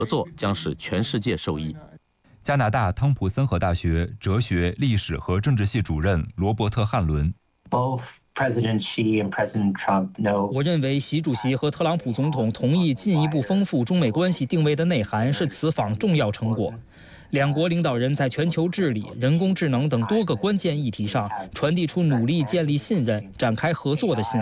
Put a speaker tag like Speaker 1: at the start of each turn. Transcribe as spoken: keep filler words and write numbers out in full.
Speaker 1: 合作将使全世界受益。
Speaker 2: 加拿大汤普森河大学哲学、历史和政治系主任罗伯特·汉伦。
Speaker 3: 我认为习主席和特朗普总统同意进一步丰富中美关系定位的内涵是此访重要成果。两国领导人在全球治理、人工智能等多个关键议题上传递出努力建立信任、展开合作的信号。